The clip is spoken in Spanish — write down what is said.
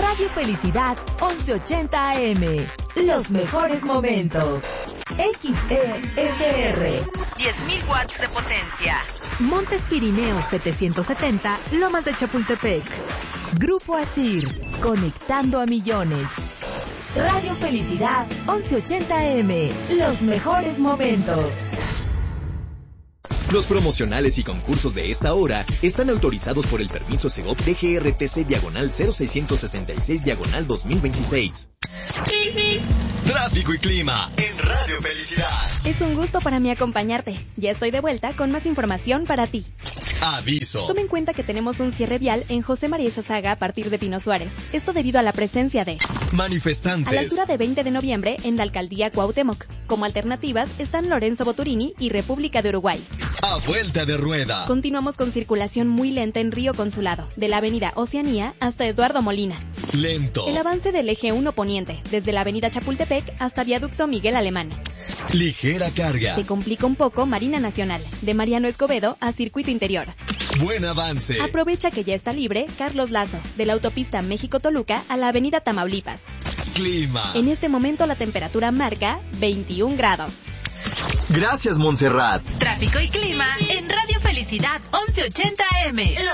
Radio Felicidad 1180 AM. Los mejores momentos. XESR. 10.000 watts de potencia. Montes Pirineos 770, Lomas de Chapultepec. Grupo Asir, conectando a millones. Radio Felicidad 1180 AM. Los mejores momentos. Los promocionales y concursos de esta hora están autorizados por el permiso Segov DGRTC/0666/2026. Tráfico y clima en Radio Felicidad. Es un gusto para mí acompañarte. Ya estoy de vuelta con más información para ti. Aviso. Toma en cuenta que tenemos un cierre vial en José María Izazaga a partir de Pino Suárez. Esto debido a la presencia de manifestantes. A la altura de 20 de noviembre en la alcaldía Cuauhtémoc. Como alternativas están Lorenzo Boturini y República de Uruguay. A vuelta de rueda. Continuamos con circulación muy lenta en Río Consulado, de la avenida Oceanía hasta Eduardo Molina. Lento. El avance del eje 1 poniente, desde la avenida Chapultepec hasta viaducto Miguel Alemán. Ligera carga. Se complica un poco Marina Nacional, de Mariano Escobedo a Circuito Interior. Buen avance. Aprovecha que ya está libre Carlos Lazo, de la autopista México-Toluca a la avenida Tamaulipas. Clima. En este momento la temperatura marca 21 grados. Gracias, Montserrat. Tráfico y clima en Radio Felicidad 1180 AM.